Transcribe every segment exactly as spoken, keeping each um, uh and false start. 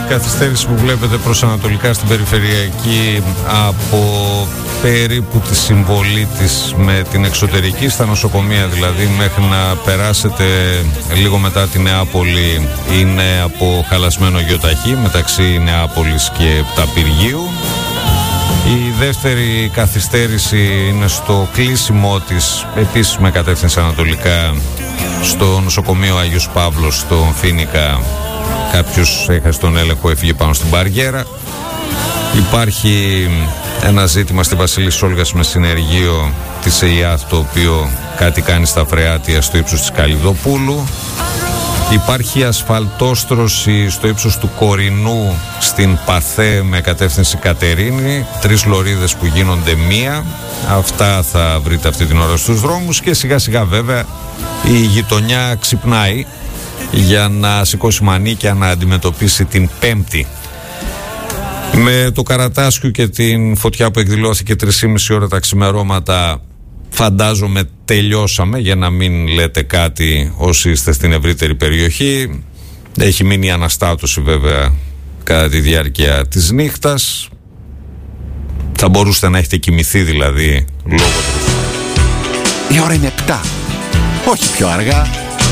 καθυστέρηση που βλέπετε προς ανατολικά στην περιφερειακή από περίπου τη συμβολή της με την εξωτερική, στα νοσοκομεία δηλαδή, μέχρι να περάσετε λίγο μετά τη Νεάπολη, είναι από χαλασμένο γεωταχή μεταξύ Νεάπολης και Πταπυργίου. Η δεύτερη καθυστέρηση είναι στο κλείσιμό της, επίσης με κατεύθυνση ανατολικά, στο νοσοκομείο Άγιος Παύλος στον Φοίνικα. Κάποιος έχασε τον έλεγχο, έφυγε πάνω στην μπαριέρα. Υπάρχει ένα ζήτημα στη Βασιλής Όλγας με συνεργείο της ΕΙΑΘ, το οποίο κάτι κάνει στα Φρεάτια στο ύψος της Καλλιδοπούλου. Υπάρχει ασφαλτόστρωση στο ύψος του Κορινού στην Παθέ με κατεύθυνση Κατερίνη. Τρεις λωρίδες που γίνονται μία. Αυτά θα βρείτε αυτή την ώρα στους δρόμους. Και σιγά σιγά βέβαια η γειτονιά ξυπνάει για να σηκώσει μανίκια να αντιμετωπίσει την Πέμπτη. Με το Καρατάσκιο και την φωτιά που εκδηλώθηκε τρεις και μισή ώρα τα ξημερώματα, φαντάζομαι τελειώσαμε, για να μην λέτε κάτι όσοι είστε στην ευρύτερη περιοχή. Έχει μείνει η αναστάτωση βέβαια κατά τη διάρκεια της νύχτας. Θα μπορούσατε να έχετε κοιμηθεί δηλαδή λόγω του. Η ώρα είναι επτά, όχι πιο αργά.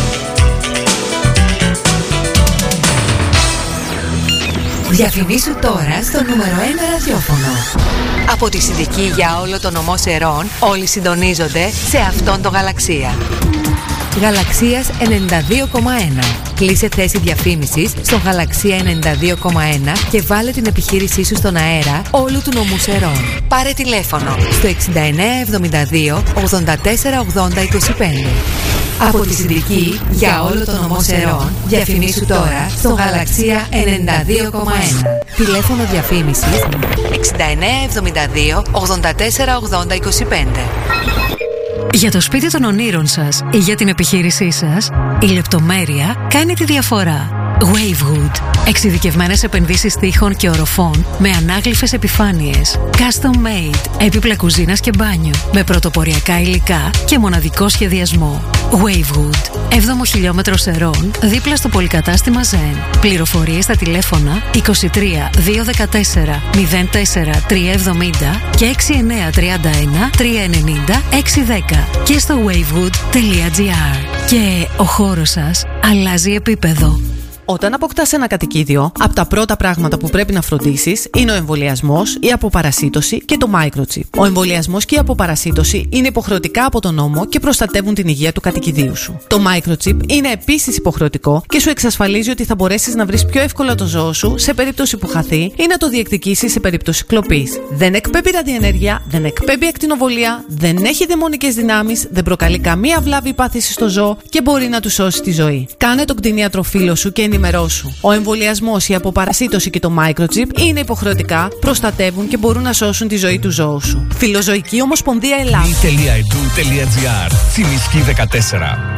Διαφημίσου τώρα στο νούμερο ένα ραδιόφωνο. Από τη Συνδική για όλο το νομό Σερών, όλοι συντονίζονται σε αυτόν το Γαλαξία. Γαλαξίας ενενήντα δύο κόμμα ένα. Κλείσε θέση διαφήμισης στο Γαλαξία ενενήντα δύο κόμμα ένα και βάλε την επιχείρησή σου στον αέρα όλου του νομού Σερών. Πάρε τηλέφωνο στο εξήντα εννέα εβδομήντα δύο ογδόντα τέσσερα ογδόντα είκοσι πέντε. Από τη Συνδική για όλο το νομό Σερών, διαφημίσου τώρα στο Γαλαξία ενενήντα δύο κόμμα ένα. Τηλέφωνο διαφήμισης εξήντα εννέα εβδομήντα δύο ογδόντα τέσσερα ογδόντα είκοσι πέντε. Για το σπίτι των ονείρων σας ή για την επιχείρησή σας, η λεπτομέρεια κάνει τη διαφορά. Wavewood. Εξειδικευμένες επενδύσεις τοίχων και οροφών με ανάγλυφες επιφάνειες. Custom made. Έπιπλα κουζίνας και μπάνιο. Με πρωτοποριακά υλικά και μοναδικό σχεδιασμό. Wavewood. έβδομο χιλιόμετρο Σερών, δίπλα στο πολυκατάστημα Zen. Πληροφορίες στα τηλέφωνα είκοσι τρία διακόσια δεκατέσσερα μηδέν τέσσερα τριακόσια εβδομήντα και έξι εννέα τρία ένα τρία εννιά έξι δέκα και στο wavewood τελεία gr. Και ο χώρος σας αλλάζει επίπεδο. Όταν αποκτάς ένα κατοικίδιο, από τα πρώτα πράγματα που πρέπει να φροντίσεις είναι ο εμβολιασμός, η αποπαρασίτωση και το microchip. Ο εμβολιασμός και η αποπαρασίτωση είναι υποχρεωτικά από τον νόμο και προστατεύουν την υγεία του κατοικιδίου σου. Το microchip είναι επίσης υποχρεωτικό και σου εξασφαλίζει ότι θα μπορέσεις να βρεις πιο εύκολα το ζώο σου σε περίπτωση που χαθεί ή να το διεκδικήσεις σε περίπτωση κλοπής. Δεν εκπέμπει ραδιενέργεια, δεν εκπέμπει ακτινοβολία, δεν έχει δαιμονικές δυνάμεις, δεν προκαλεί καμία βλάβη ή πάθηση στο ζώο και μπορεί να του σώσει τη ζωή. Κάνε τον κτηνίατροφίλο σου και ενημερώσου. Ο εμβολιασμός, η αποπαρασίτωση και το microchip είναι υποχρεωτικά, προστατεύουν και μπορούν να σώσουν τη ζωή του ζώου σου. Φιλοζωική Ομοσπονδία Ελλάδας. μη τελεία e d u τελεία g r. Τσιμισκή δεκατέσσερα.